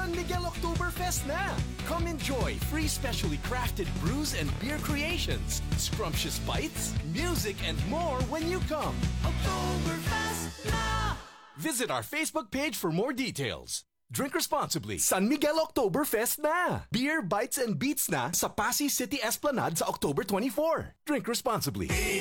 San Miguel Oktoberfest na! Come enjoy free specially crafted brews and beer creations, scrumptious bites, music, and more when you come. Oktoberfest na! Visit our Facebook page for more details. Drink responsibly. San Miguel Oktoberfest na! Beer, bites, and beats na sa Pasay City Esplanade sa October 24. Drink responsibly.